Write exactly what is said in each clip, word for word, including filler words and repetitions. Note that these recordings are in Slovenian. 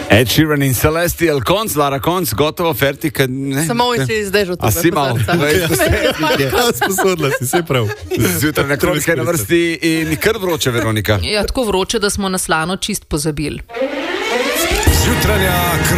Ed Sheeran in Celestial, konc, Lara konc, gotovo, fertik. Samo in si zdaj že to. A si mal? Ja, sposodila si, se prav. Zjutraj na kronika na vrsti in kar vroče, Veronika. Ja, tako vroče, da smo na slano čist pozabili. Zjutranja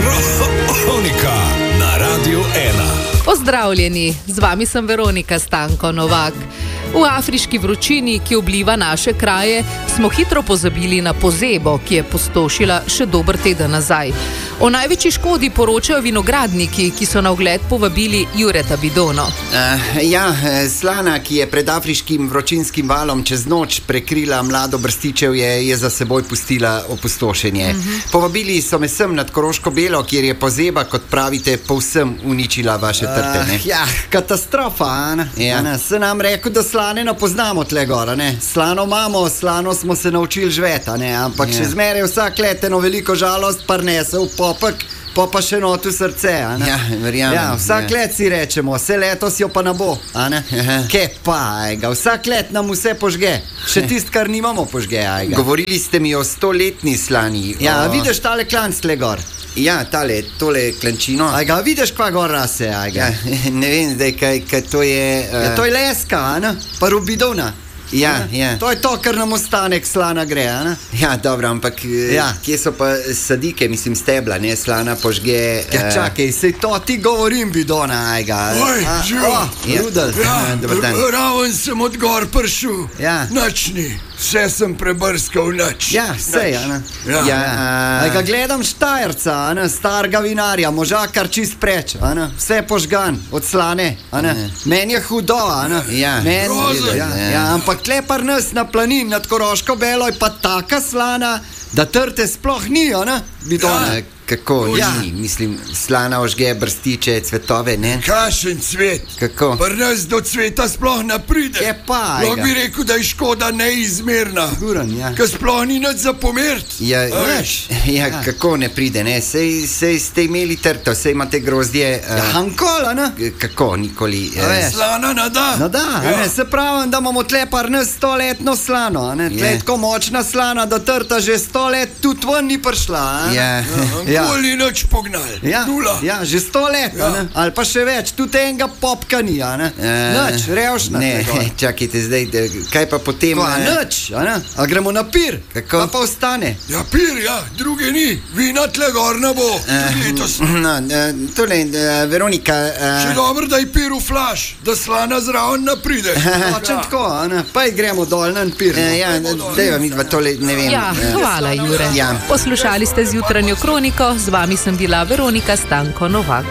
kronika na Radiu ena. Pozdravljeni, z vami sem Veronika Stanko Novak. V afriški vročini, ki obliva naše kraje, smo hitro pozabili na pozebo, ki je pustošila še dober teden nazaj. O največji škodi poročajo vinogradniki, ki so na ogled povabili Jureta Bidono. Uh, ja, slana, ki je pred afriškim vročinskim valom čez noč prekrila mlado brstičev, je, je za seboj pustila opustošenje. Uh-huh. Povabili so me sem nad Koroško Belo, kjer je pozeba, kot pravite, povsem uničila vaše trte. Uh, ja, katastrofa, Ana. Ja. Ana, se nam rekel, da slane ne poznamo tle gora, ne. Slano imamo, slano smo se naučili žveta, ne, ampak ja. Še zmeraj vsak let eno veliko žalost parnese v popek, pa pa še not v srce, Ana. Ja, verjamem. Ja, vsak ja. let si rečemo, vse letos jo pa ne bo, Ana. Ke pa, ajga, vsak let nam vse požge, še tist, kar nimamo požge, ajga. Govorili ste mi o stoletni slani. Ja, o... vidiš tale klanc tle gor? Ja, tale, tole klančino. Ajga, vidiš kva gor rase, ajga? Ja, ne vem zdaj, kaj, kaj to je... Uh... Ja, to je leska, Ana, pa rubidona. Ja, ja. To je to, kar nam ostane, slana gre, Ana. Ja, dobro, ampak ja. Kje so pa sadike, mislim stebla, ne, slana požge... Ja, uh... čakaj, sej to ti govorim, Bidona, ajga. Oj, živo. Ja, Rudel. Ja, dober dan. Raven sem od gor pršel. Ja. Nočni. Vse sem prebrskal noč. Ja, sej, Ana. Ja. Ja, uh... Ajga, gledam Štajerca, Ana, starega vinarja, moža kar čist preč, Ana. Vse požgan, od slane, Ana. Ja. Meni je hudo, Ana. Ja. Meni Rozen. ja, ja, ampak tle par nas na planin nad Koroško Belo je pa taka slana, da trte sploh ni, Ana. Bidona. Ja. Kako, ja. ni, mislim, slana ožge brstiče, cvetove, ne? Kašen cvet. Kako? Pri nas do cveta sploh ne pride. Je pa, Lahko ajga. bi rekel, da je škoda neizmerna. Guran, ja. Ker sploh ni nič za pomert. Ja, A ja, veš? ja, kako ne pride, ne? Sej, sej ste imeli trto, sej imate grozdje... Uh, Ja, hankol, Ana. kako, nikoli... A veš. Slana ne da. No da, Ja. ne, se pravim, da imamo tle par nas stoletno slano, ne, tle Je. je tako močna slana, da trta že sto let tudi ven ni prišla, a? Ja. Ja. Nikoli nič pognal. Ja, Nula. ja, že sto let, Ja. ja. Ali pa še več, tudi enega popka ni, a ne? Eh, Nič, revšna. Ne, tega. čakajte zdaj, da, kaj pa potem... Ko, a eh, nič, a ne? A gremo na pir, Kako? pa pa ostane. Ja, pir, ja, druge ni. Vina tle gor ne bo. Tudi letos. No, eh, tole, eh, Veronika... Še eh, dobro, da je pir v flaš, da slana zraven ne pride. Točen tako, a ne? Pa i gremo dol na pir. eh, ja, dajva mi dva tole, ne vem... Ja, eh, hvala, Jure. Ja. Poslušali ste Zjutranjo kroniko, z vami sem bila Veronika Stanko Novak.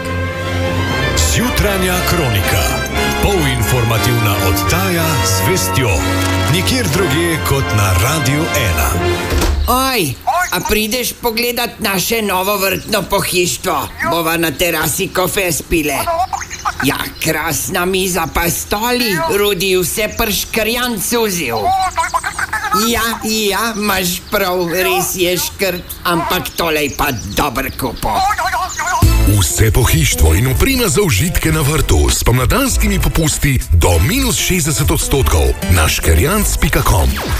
Zjutranja kronika. Polinformativna oddaja z vestjo. Nikjer drugje kot na Radiu ena. Oj, a prideš pogledat naše novo vrtno pohištvo? Bova na terasi kofe spile. Ja, krasna miza pa stoli, Rudi vse prškrjan suzil. Ja, ja, imaš prav, res je škrt, ampak tole je pa dober kupo. Vse pohištvo in oprema za užitke na vrtu s pomladanskimi popusti do minus šestdeset odstotkov na škerjanc pika com.